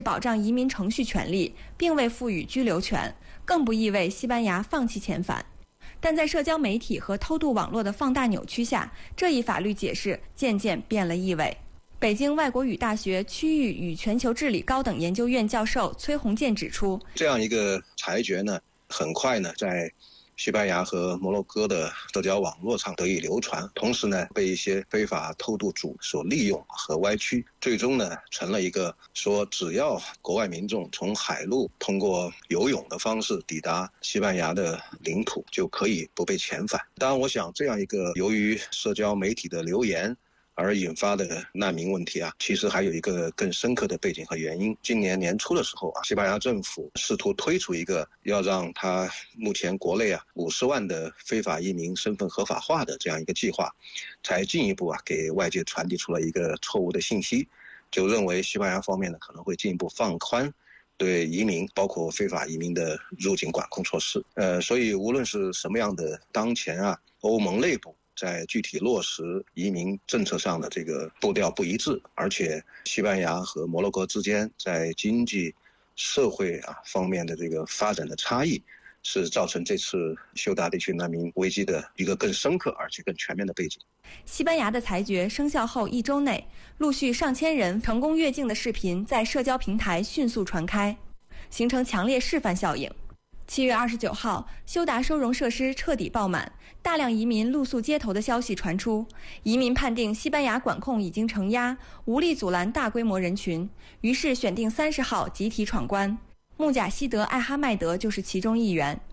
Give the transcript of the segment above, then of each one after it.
保障移民程序权利，并未赋予居留权，更不意味西班牙放弃遣返。但在社交媒体和偷渡网络的放大扭曲下，这一法律解释渐渐变了意味。北京外国语大学区域与全球治理高等研究院教授崔洪建指出， 这样一个裁决呢，很快呢在西班牙和摩洛哥的社交网络上得以流传，同时呢被一些非法偷渡主所利用和歪曲，最终呢成了一个说只要国外民众从海路通过游泳的方式抵达西班牙的领土就可以不被遣返。当然我想这样一个由于社交媒体的流言而引发的难民问题啊，其实还有一个更深刻的背景和原因。今年年初的时候啊，西班牙政府试图推出一个要让他目前国内50万的非法移民身份合法化的这样一个计划，才进一步给外界传递出了一个错误的信息，就认为西班牙方面呢可能会进一步放宽对移民包括非法移民的入境管控措施。所以无论是什么样的当前欧盟内部在具体落实移民政策上的这个步调不一致，而且西班牙和摩洛哥之间在经济社会方面的这个发展的差异，是造成这次休达地区难民危机的一个更深刻而且更全面的背景。 西班牙的裁决生效后1周内，陆续上千人成功越境的视频在社交平台迅速传开，形成强烈示范效应。7月29号，休达收容设施彻底爆满，大量移民露宿街头的消息传出。移民判定西班牙管控已经承压，无力阻拦大规模人群，于是选定30号集体闯关。穆贾希德·艾哈迈德就是其中一员。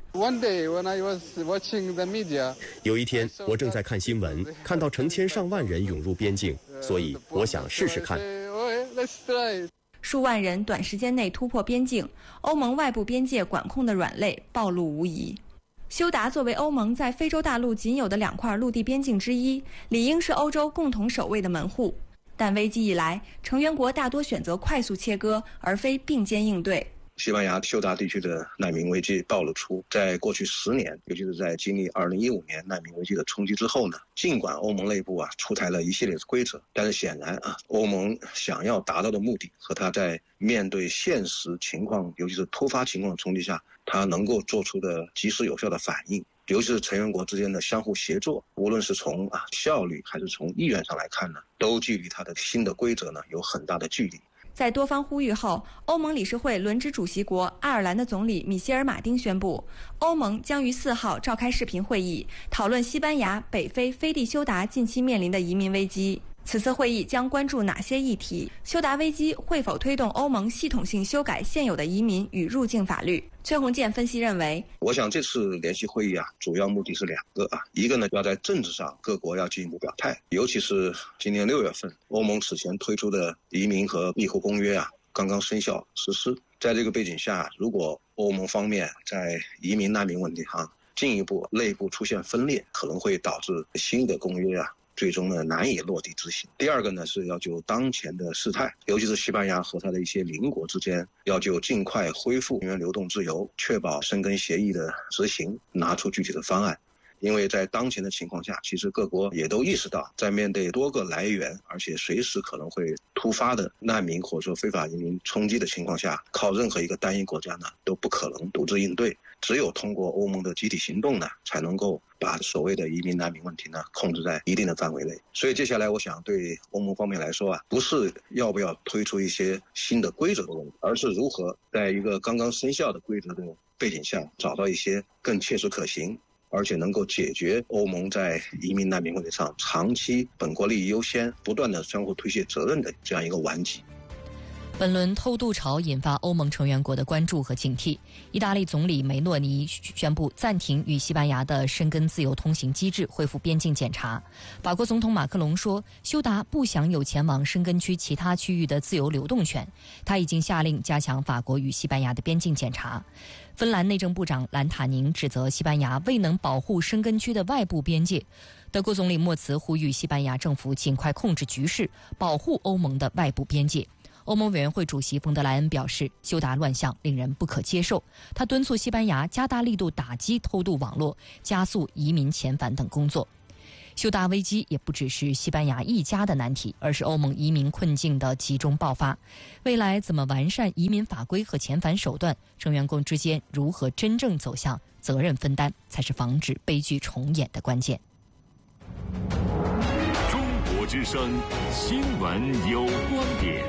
有一天，我正在看新闻，看到成千上万人涌入边境，所以我想试试看。 数万人短时间内突破边境，欧盟外部边界管控的软肋暴露无遗。休达作为欧盟在非洲大陆仅有的2块陆地边境之一，理应是欧洲共同守卫的门户。但危机一来，成员国大多选择快速切割，而非并肩应对。 西班牙休达地区的难民危机暴露出，在过去10年，尤其是在经历2015年难民危机的冲击之后呢，尽管欧盟内部出台了一系列的规则，但是显然欧盟想要达到的目的和它在面对现实情况，尤其是突发情况的冲击下，它能够做出的及时有效的反应，尤其是成员国之间的相互协作，无论是从效率还是从意愿上来看呢，都距离它的新的规则呢有很大的距离。 在多方呼吁后，欧盟理事会轮值主席国爱尔兰的总理米歇尔·马丁宣布，欧盟将于4号召开视频会议，讨论西班牙、北非飞地休达近期面临的移民危机。此次会议将关注哪些议题？休达危机会否推动欧盟系统性修改现有的移民与入境法律？崔洪建分析认为， 我想这次联席会议主要目的是2个一个呢要在政治上各国要进一步表态，尤其是今年6月份欧盟此前推出的移民和庇护公约刚刚生效实施，在这个背景下，如果欧盟方面在移民难民问题上进一步内部出现分裂，可能会导致新的公约最终呢难以落地执行。第二个呢是要就当前的事态，尤其是西班牙和它的一些邻国之间，要就尽快恢复人员流动自由，确保申根协议的执行，拿出具体的方案。因为在当前的情况下，其实各国也都意识到，在面对多个来源而且随时可能会突发的难民或者说非法移民冲击的情况下，靠任何一个单一国家呢都不可能独自应对，只有通过欧盟的集体行动呢，才能够把所谓的移民难民问题呢控制在一定的范围内。所以接下来我想对欧盟方面来说不是要不要推出一些新的规则的问题，而是如何在一个刚刚生效的规则的背景下，找到一些更切实可行而且能够解决欧盟在移民难民问题上长期本国利益优先，不断的相互推卸责任的这样一个顽疾。 本轮偷渡潮引发欧盟成员国的关注和警惕。意大利总理梅诺尼宣布暂停与西班牙的申根自由通行机制，恢复边境检查。法国总统马克龙说，休达不享有前往申根区其他区域的自由流动权。他已经下令加强法国与西班牙的边境检查。芬兰内政部长兰塔宁指责西班牙未能保护申根区的外部边界。德国总理默茨呼吁西班牙政府尽快控制局势，保护欧盟的外部边界。欧盟委员会主席冯德莱恩表示，休达乱象令人不可接受。他敦促西班牙加大力度打击偷渡网络，加速移民遣返等工作。 休大危机也不只是西班牙一家的难题，而是欧盟移民困境的集中爆发。未来怎么完善移民法规和遣返手段，成员国之间如何真正走向责任分担，才是防止悲剧重演的关键。 中国之声新闻有观点。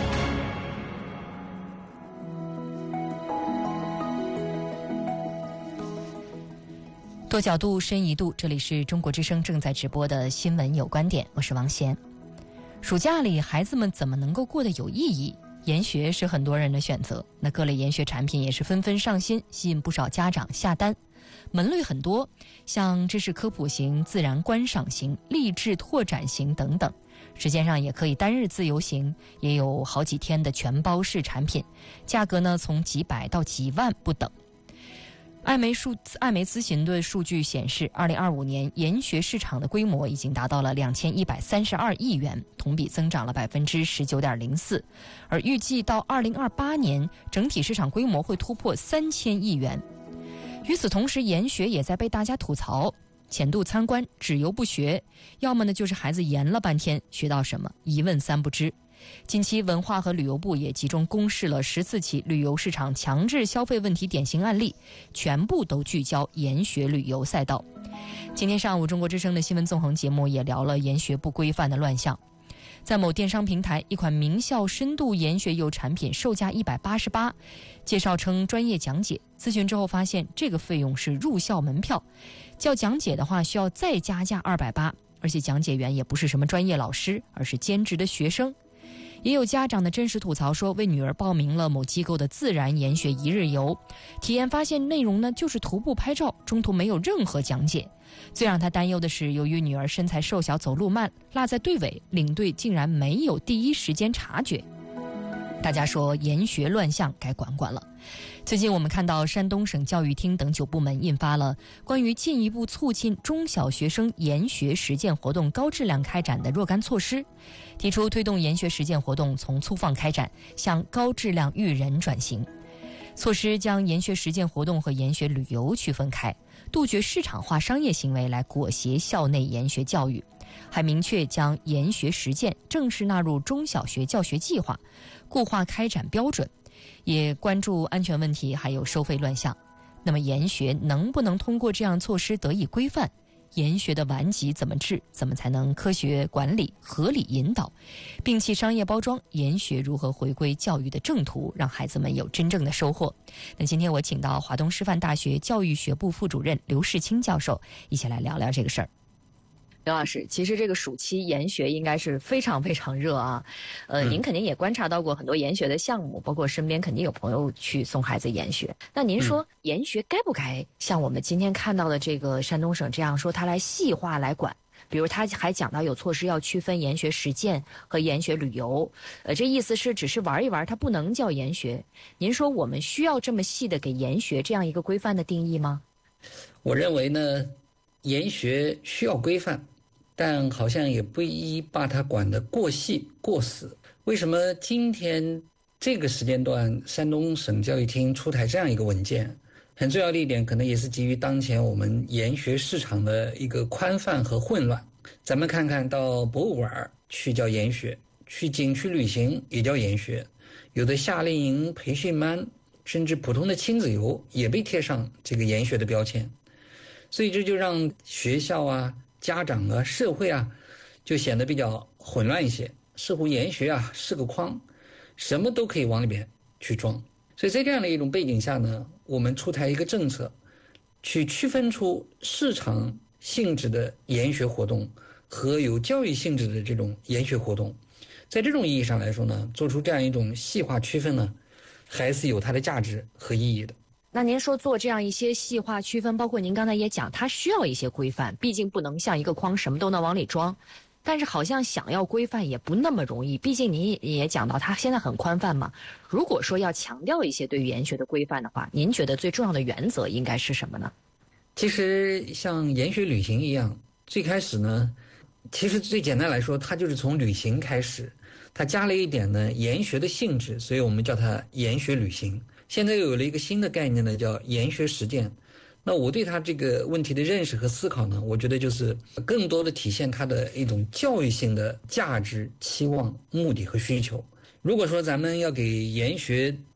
多角度，深一度，这里是中国之声正在直播的新闻有观点，我是王贤。暑假里孩子们怎么能够过得有意义？研学是很多人的选择，那各类研学产品也是纷纷上新，吸引不少家长下单。门类很多，像知识科普型、自然观赏型、励志拓展型等等。时间上也可以单日自由行，也有好几天的全包式产品，价格呢从几百到几万不等。艾媒咨询的数据显示，2025年研学市场的规模已经达到了2132亿元，同比增长了19.04%，而预计到2028年，整体市场规模会突破3000亿元。与此同时，研学也在被大家吐槽，浅度参观，只游不学，要么呢就是孩子研了半天，学到什么一问三不知。近期文化和旅游部也集中公示了14起旅游市场强制消费问题典型案例，全部都聚焦研学旅游赛道。今天上午中国之声的新闻纵横节目也聊了研学不规范的乱象。在某电商平台，一款名校深度研学游产品售价188，介绍称专业讲解，咨询之后发现这个费用是入校门票，叫讲解的话需要再加价280，而且讲解员也不是什么专业老师，而是兼职的学生。也有家长的真实吐槽说，为女儿报名了某机构的自然研学一日游，体验发现内容呢就是徒步拍照，中途没有任何讲解。最让他担忧的是，由于女儿身材瘦小，走路慢，落在队尾，领队竟然没有第一时间察觉。大家说研学乱象该管管了。最近我们看到山东省教育厅等9部门印发了关于进一步促进中小学生研学实践活动高质量开展的若干措施，提出推动研学实践活动从粗放开展向高质量育人转型。措施将研学实践活动和研学旅游区分开，杜绝市场化商业行为来裹挟校内研学教育，还明确将研学实践正式纳入中小学教学计划，固化开展标准，也关注安全问题还有收费乱象。那么研学能不能通过这样措施得以规范？研学的顽疾怎么治？怎么才能科学管理、合理引导？摒弃商业包装，研学如何回归教育的正途，让孩子们有真正的收获？那今天我请到华东师范大学教育学部副主任刘世清教授，一起来聊聊这个事儿。刘老师，其实这个暑期研学应该是非常非常热啊，您肯定也观察到过很多研学的项目，包括身边肯定有朋友去送孩子研学。那您说研学该不该像我们今天看到的这个山东省这样说，它来细化来管？比如他还讲到有措施要区分研学实践和研学旅游，这意思是只是玩一玩，它不能叫研学。您说我们需要这么细的给研学这样一个规范的定义吗？ 我认为呢，研学需要规范，但好像也不宜把它管得过细过死。为什么今天这个时间段山东省教育厅出台这样一个文件？很重要的一点可能也是基于当前我们研学市场的一个宽泛和混乱。咱们看看到博物馆去叫研学，去景区旅行也叫研学，有的夏令营、培训班，甚至普通的亲子游也被贴上这个研学的标签。所以这就让学校啊、家长啊、社会啊就显得比较混乱一些，似乎研学啊是个框，什么都可以往里边去装。所以在这样的一种背景下呢，我们出台一个政策，去区分出市场性质的研学活动和有教育性质的这种研学活动。在这种意义上来说呢，做出这样一种细化区分呢，还是有它的价值和意义的。 那您说做这样一些细化区分，包括您刚才也讲，它需要一些规范，毕竟不能像一个框什么都能往里装。但是好像想要规范也不那么容易，毕竟您也讲到它现在很宽泛嘛。如果说要强调一些对于研学的规范的话，您觉得最重要的原则应该是什么呢？ 其实像研学旅行一样，最开始呢，其实最简单来说，它就是从旅行开始，它加了一点呢研学的性质，所以我们叫它研学旅行。现在又有了一个新的概念呢，叫研学实践。 那我对他这个问题的认识和思考呢，我觉得就是更多的体现他的一种教育性的价值、期望、目的和需求。如果说咱们要给研学